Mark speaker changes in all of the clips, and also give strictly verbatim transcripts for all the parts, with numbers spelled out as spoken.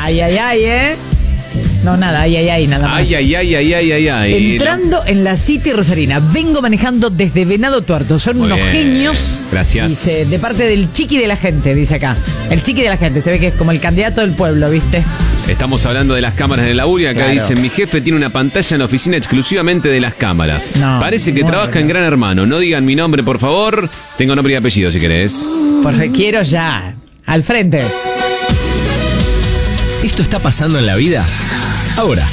Speaker 1: Ay, ay, ay, ¿eh? No, nada, ay, ay, ay, nada más.
Speaker 2: Ay, ay, ay, ay, ay, ay, ay.
Speaker 1: Entrando en la City Rosarina. Vengo manejando desde Venado Tuerto. Son
Speaker 2: Muy
Speaker 1: unos
Speaker 2: bien.
Speaker 1: genios.
Speaker 2: Gracias.
Speaker 1: Dice, de parte del chiqui de la gente, dice acá. El chiqui de la gente, se ve que es como el candidato del pueblo, ¿viste?
Speaker 2: Estamos hablando de las cámaras de la U R I. Acá
Speaker 1: Claro.
Speaker 2: dicen, mi jefe tiene una pantalla en la oficina exclusivamente de las cámaras.
Speaker 1: No,
Speaker 2: Parece que
Speaker 1: bueno.
Speaker 2: trabaja en Gran Hermano. No digan mi nombre, por favor. Tengo nombre y apellido, si querés.
Speaker 1: Porque quiero ya. Al frente.
Speaker 3: ¿Esto está pasando en la vida? Ahora.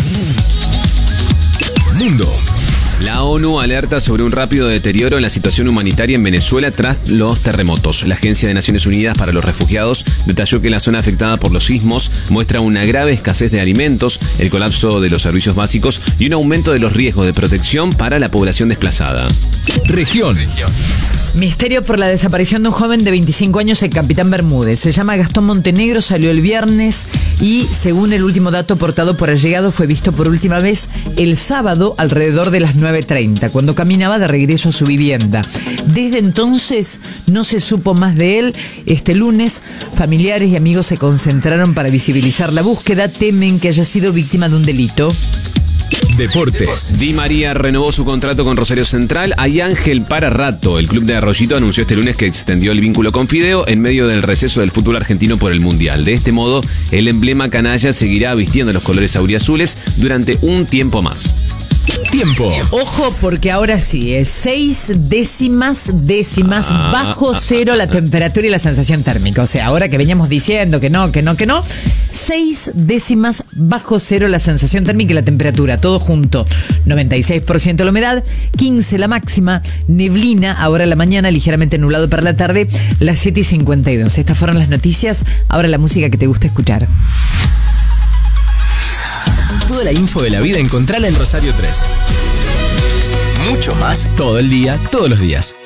Speaker 3: Mundo.
Speaker 2: La ONU alerta sobre un rápido deterioro en la situación humanitaria en Venezuela tras los terremotos. La Agencia de Naciones Unidas para los Refugiados detalló que la zona afectada por los sismos muestra una grave escasez de alimentos, el colapso de los servicios básicos y un aumento de los riesgos de protección para la población desplazada.
Speaker 3: Región.
Speaker 1: Misterio por la desaparición de un joven de veinticinco años en Capitán Bermúdez. Se llama Gastón Montenegro, salió el viernes y, según el último dato aportado por allegado, fue visto por última vez el sábado alrededor de las nueve treinta, cuando caminaba de regreso a su vivienda. Desde entonces no se supo más de él. Este lunes, familiares y amigos se concentraron para visibilizar la búsqueda. Temen que haya sido víctima de un delito.
Speaker 3: Deportes.
Speaker 2: Di María renovó su contrato con Rosario Central. Hay Ángel para rato. El club de Arroyito anunció este lunes que extendió el vínculo con Fideo en medio del receso del fútbol argentino por el Mundial. De este modo, el emblema canalla seguirá vistiendo los colores auriazules durante un tiempo más.
Speaker 3: Tiempo.
Speaker 1: Ojo, porque ahora sí, es seis décimas décimas
Speaker 2: Ah,
Speaker 1: bajo
Speaker 2: ah,
Speaker 1: cero
Speaker 2: ah,
Speaker 1: la
Speaker 2: ah.
Speaker 1: temperatura y la sensación térmica. O sea, ahora que veníamos diciendo que no, que no, que no, seis décimas bajo cero la sensación térmica y la temperatura, todo junto. noventa y seis por ciento la humedad, quince la máxima, neblina ahora en la mañana, ligeramente nublado para la tarde, las siete y cincuenta y dos. Estas fueron las noticias, ahora la música que te gusta escuchar.
Speaker 3: Toda la info de la vida encontrala en Rosario tres. Mucho más todo el día, todos los días.